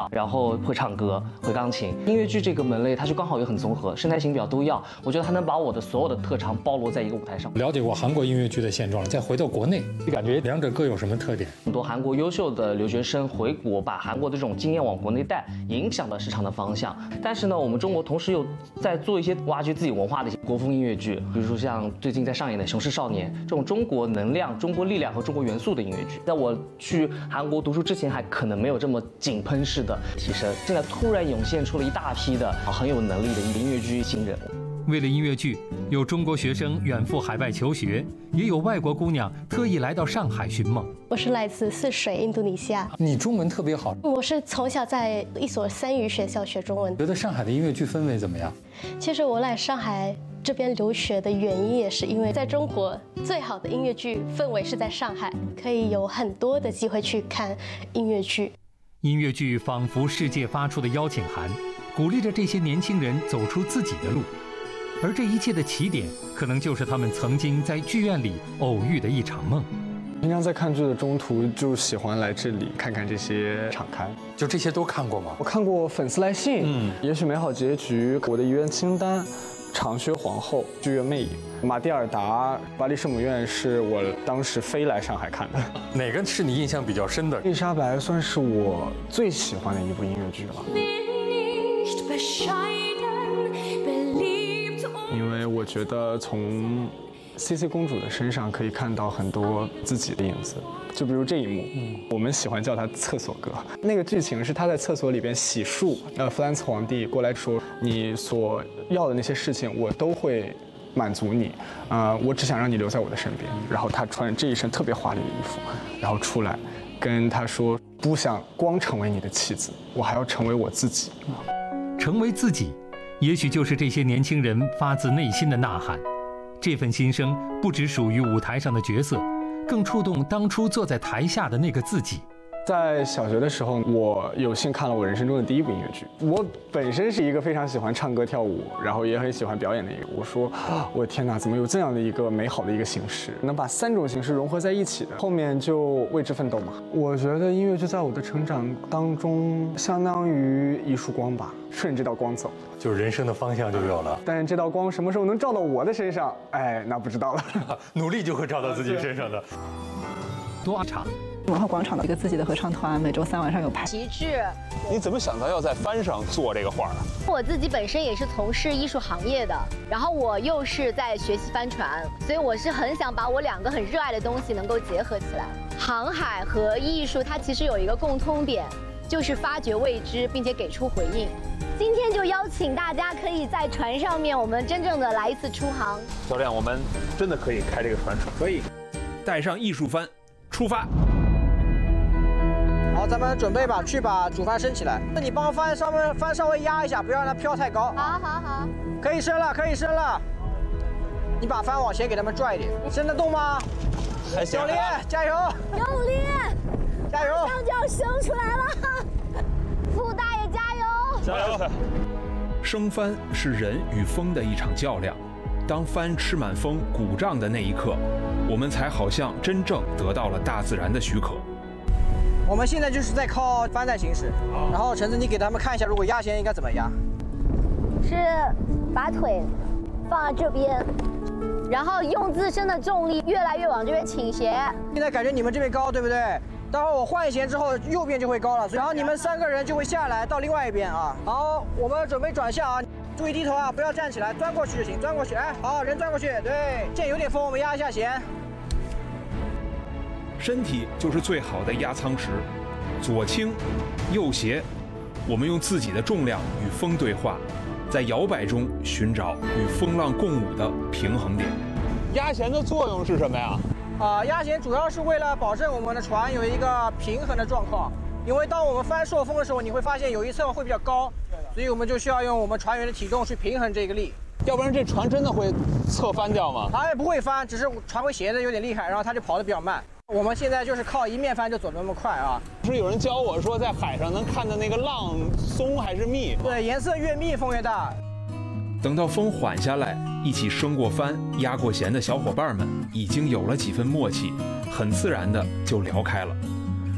然后会唱歌，会钢琴。音乐剧这个门类，它就刚好又很综合，声台形表都要。我觉得它能把我的所有的特长包罗在一个舞台上。 了解过韩国音乐剧的现状了，再回到国内，你感觉两者各有什么特点？ 很多韩国优秀的留学生回国，把韩国的这种经验往国内带，影响了市场的方向。但是呢，我们中国同时又在做一些挖掘自己文化的一些国风音乐剧，比如说像最近在上演的《雄狮少年》这种中国能量、中国力量和中国元素的音乐剧。在我去韩国读书之前，还可能没有这么井喷式的提升。现在突然涌现出了一大批的很有能力的音乐剧新人。 为了音乐剧，有中国学生远赴海外求学，也有外国姑娘特意来到上海寻梦。 我是来自泗水，印度尼西亚。 你中文特别好。 我是从小在一所3语学校学中文。 觉得上海的音乐剧氛围怎么样？ 其实我来上海这边留学的原因，也是因为在中国最好的音乐剧氛围是在上海，可以有很多的机会去看音乐剧。 音乐剧仿佛世界发出的邀请函，鼓励着这些年轻人走出自己的路。而这一切的起点，可能就是他们曾经在剧院里偶遇的一场梦。 平常在看剧的中途，就喜欢来这里看看这些场刊。 就这些都看过吗？ 我看过《粉丝来信》，也许美好结局，《我的遗愿清单》，《长靴皇后》，《剧院魅影》，马蒂尔达，巴黎圣母院是我当时飞来上海看的。 哪个是你印象比较深的？ 丽莎白算是我最喜欢的一部音乐剧了。因为我觉得从 CC 公主的身上可以看到很多自己的影子，就比如这一幕，我们喜欢叫它厕所歌。那个剧情是他在厕所里边洗漱，弗兰茨皇帝过来说，你所要的那些事情我都会满足你，我只想让你留在我的身边。然后他穿这一身特别华丽的衣服，然后出来跟他说，不想光成为你的妻子，我还要成为我自己。 成为自己，也许就是这些年轻人发自内心的呐喊。这份心声不只属于舞台上的角色，更触动当初坐在台下的那个自己。 在小学的时候，我有幸看了我人生中的第一部音乐剧。我本身是一个非常喜欢唱歌跳舞，然后也很喜欢表演的一个。我说，我的天哪，怎么有这样的一个美好的一个形式，能把3种形式融合在一起的？后面就为之奋斗嘛。我觉得音乐剧在我的成长当中，相当于一束光吧，顺着这道光走， 就是人生的方向就有了。 但是这道光什么时候能照到我的身上，哎，那不知道了。 努力就会照到自己身上的。 多场。 文化广场的一个自己的合唱团，每周3晚上有排。 旗帜， 你怎么想到要在帆上做这个画呢？ 我自己本身也是从事艺术行业的，然后我又是在学习帆船，所以我是很想把我2个很热爱的东西能够结合起来。航海和艺术，它其实有一个共通点，就是发掘未知，并且给出回应。今天就邀请大家可以在船上面，我们真正的来一次出航。 教练，我们真的可以开这个船可以， 带上艺术帆，出发。 好，咱们准备吧，去把主帆升起来。那你帮帆稍微压一下，不要让它飘太高。 好， 可以升了，可以升了。你把帆往前给他们拽一点，升得动吗？ 还行。 教练，加油！ 用力， 加油！ 马上就要升出来了，傅大爷加油！ 加油！ 升帆是人与风的一场较量，当帆吃满风鼓胀的那一刻，我们才好像真正得到了大自然的许可。 我们现在就是在靠帆在行驶，然后橙子，你给他们看一下，如果压弦应该怎么压？ 是把腿放在这边，然后用自身的重力越来越往这边倾斜。 现在感觉你们这边高，对不对？待会儿我换弦之后，右边就会高了，然后你们3个人就会下来到另外一边啊。好，我们准备转向啊，注意低头啊，不要站起来，钻过去就行，钻过去。哎，好，人钻过去，对。现在有点风，我们压一下弦。 身体就是最好的压舱石，左倾，右斜，我们用自己的重量与风对话，在摇摆中寻找与风浪共舞的平衡点。 压弦的作用是什么呀？ 压弦主要是为了保证我们的船有一个平衡的状况，因为当我们帆受风的时候，你会发现有一侧会比较高，所以我们就需要用我们船员的体重去平衡这个力。 要不然这船真的会侧翻掉吗？ 它也不会翻，只是船会斜的有点厉害，然后它就跑得比较慢。我们现在就是靠一面帆就走得那么快啊！ 不是有人教我说，在海上能看到那个浪松还是密？ 对，颜色越密风越大。 等到风缓下来，一起升过帆、压过弦的小伙伴们已经有了几分默契，很自然的就聊开了。